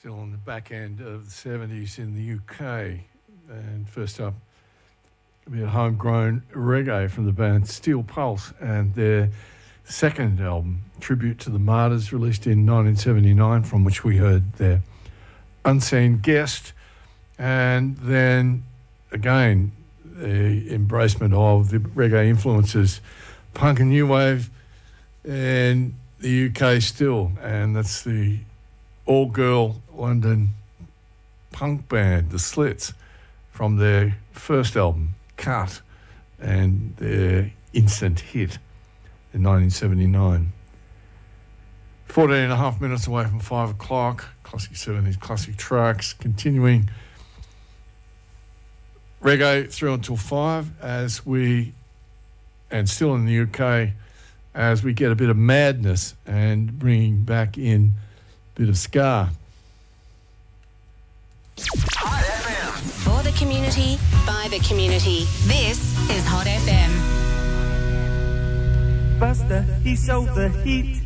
still on the back end of the 70s in the UK. And first up, a bit of homegrown reggae from the band Steel Pulse and their second album, Tribute to the Martyrs, released in 1979, from which we heard their Unseen Guest. And then, again, the embracement of the reggae influences, punk and new wave in the UK still. And that's the all-girl London punk band, The Slits, from their first album, Cut, and their instant hit in 1979. 14 and a half minutes away from 5 o'clock. Classic 70s, classic tracks. Continuing reggae through until 5 and still in the UK, as we get a bit of madness and bringing back in a bit of ska. Hot FM. For the community, by the community. This is Hot FM. Buster, he sold the heat.